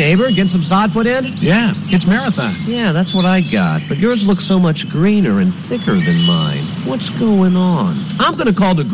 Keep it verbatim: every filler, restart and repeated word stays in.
neighbor, getting some sod put in? Yeah, it's Marathon. Yeah, that's what I got. But yours looks so much greener and thicker than mine. What's going on? I'm going to call the